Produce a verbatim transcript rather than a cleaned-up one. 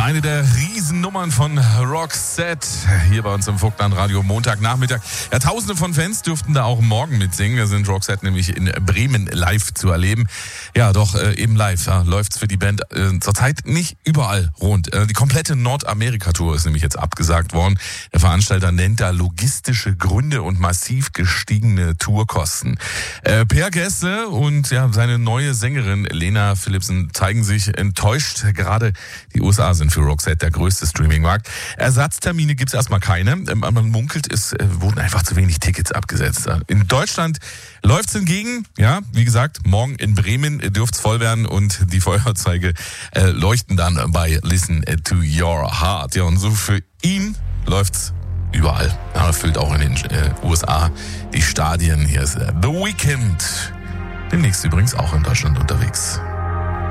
Eine der Riesennummern von Roxette hier bei uns im Vogtland Radio Montagnachmittag. Ja, tausende von Fans dürften da auch morgen mitsingen. Da sind Roxette nämlich in Bremen live zu erleben. Ja, doch äh, eben live ja, läuft's für die Band äh, zurzeit nicht überall rund. Äh, die komplette Nordamerika-Tour ist nämlich jetzt abgesagt worden. Der Veranstalter nennt da logistische Gründe und massiv gestiegene Tourkosten. Äh, Per Gessle und ja seine neue Sängerin Lena Philipsen zeigen sich enttäuscht. Gerade die U S A sind für Roxette der größte Streamingmarkt. Ersatztermine gibt's erstmal keine. Man munkelt, es wurden einfach zu wenig Tickets abgesetzt. In Deutschland läuft's hingegen, ja, wie gesagt, morgen in Bremen dürft's voll werden und die Feuerzeuge äh, leuchten dann bei Listen to Your Heart. Ja, und so für ihn läuft's überall. Ja, erfüllt auch in den äh, U S A die Stadien. Hier ist äh, The Weeknd. Demnächst übrigens auch in Deutschland unterwegs.